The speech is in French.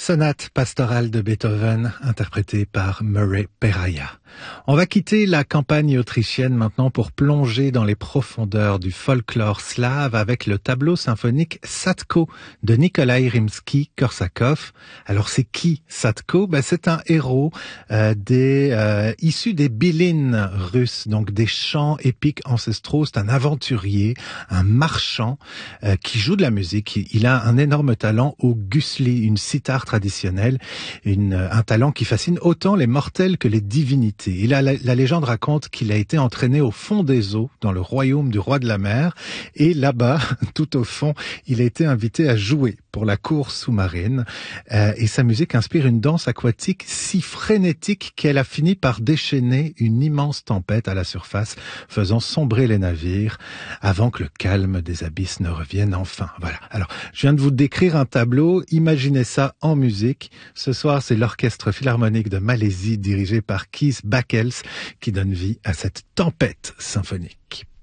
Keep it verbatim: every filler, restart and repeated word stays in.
Sonate pastorale de Beethoven, interprétée par Murray Peraya. On va quitter la campagne autrichienne maintenant pour plonger dans les profondeurs du folklore slave avec le tableau symphonique Sadko de Nikolai Rimsky-Korsakov. Alors c'est qui Sadko? Ben, c'est un héros euh, des, euh, issu des Bylines russes, donc des chants épiques ancestraux. C'est un aventurier, un marchand euh, qui joue de la musique. Il a un énorme talent au gusli, une sitar traditionnelle, une, un talent qui fascine autant les mortels que les divinités. Et là, la, la légende raconte qu'il a été entraîné au fond des eaux, dans le royaume du roi de la mer, et là-bas, tout au fond, il a été invité à jouer pour la cour sous-marine, euh, et sa musique inspire une danse aquatique si frénétique qu'elle a fini par déchaîner une immense tempête à la surface, faisant sombrer les navires, avant que le calme des abysses ne revienne enfin. Voilà. Alors, je viens de vous décrire un tableau, imaginez ça en musique. Ce soir, c'est l'Orchestre Philharmonique de Malaisie, dirigé par Kees Bakkels, qui donne vie à cette tempête symphonique.